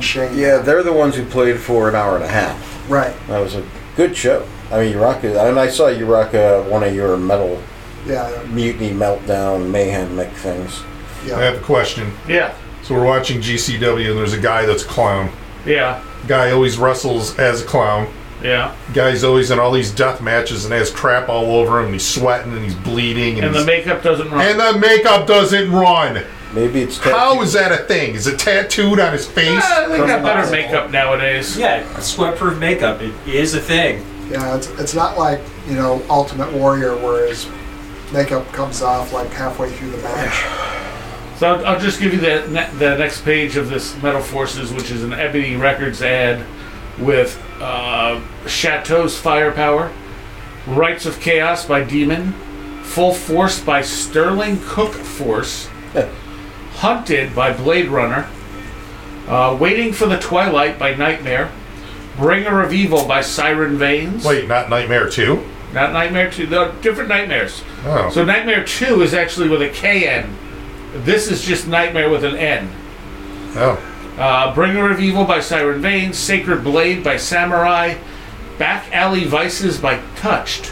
Shane. Yeah, they're the ones who played for an hour and a half. Right. That was a good show. I mean, Uraka, and I saw Uraka, one of your metal, Yeah. Mutiny, Meltdown, Mayhem Mick things. Yeah. I have a question. Yeah. So we're watching GCW, and there's a guy that's a clown. Yeah. Guy always wrestles as a clown. Yeah. Guy's always in all these death matches and has crap all over him, and he's sweating and he's bleeding. And the makeup doesn't run. And the makeup doesn't run. Maybe it's How is that a thing? Is it tattooed on his face? They got better makeup nowadays. Yeah, sweatproof makeup. It is a thing. Yeah, it's not like, Ultimate Warrior where his makeup comes off like halfway through the match. So I'll just give you the next page of this Metal Forces, which is an Ebony Records ad with Chateau's Firepower, Rites of Chaos by Demon, Full Force by Sterling Cook Force, Hunted by Blade Runner, Waiting for the Twilight by Nightmare, Bringer of Evil by Siren Veins. Wait, not Nightmare 2? Not Nightmare 2. They're different Nightmares. Oh. So Nightmare 2 is actually with a KN. This is just Nightmare with an N. Oh. Bringer of Evil by Siren Veins, Sacred Blade by Samurai, Back Alley Vices by Touched,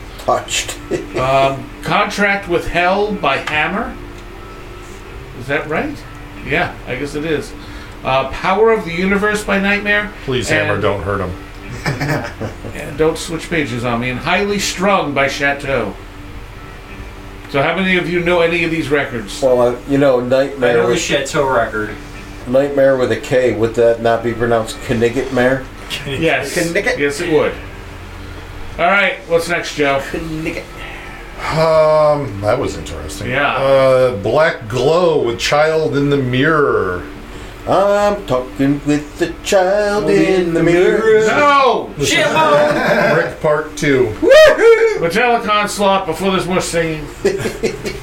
Contract with Hell by Hammer. Is that right? Yeah, I guess it is. Power of the Universe by Nightmare. Please, Hammer, don't hurt him. And don't switch pages on me. And Highly Strung by Chateau. So how many of you know any of these records? Well, I know Nightmare the Chateau record. Nightmare with a K, would that not be pronounced Kniggetmare? Yes. Knigget? Yes, it would. All right, what's next, Joe? That was interesting. Yeah. Black Glow with Child in the Mirror. I'm talking with the child in the mirror. No! Rick Part 2. Metallic Onslaught, before there's more singing.